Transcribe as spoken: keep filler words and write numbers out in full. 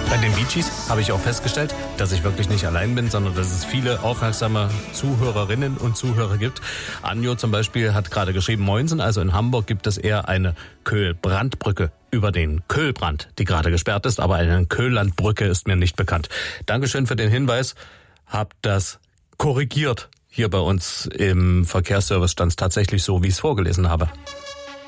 Bei den Bee Gees habe ich auch festgestellt, dass ich wirklich nicht allein bin, sondern dass es viele aufmerksame Zuhörerinnen und Zuhörer gibt. Anjo zum Beispiel hat gerade geschrieben, Moinsen, also in Hamburg gibt es eher eine Köhl-Brandbrücke über den Köhlbrand, die gerade gesperrt ist, aber eine Köhlandbrücke ist mir nicht bekannt. Dankeschön für den Hinweis, hab das korrigiert. Hier bei uns im Verkehrsservice stand es tatsächlich so, wie ich es vorgelesen habe.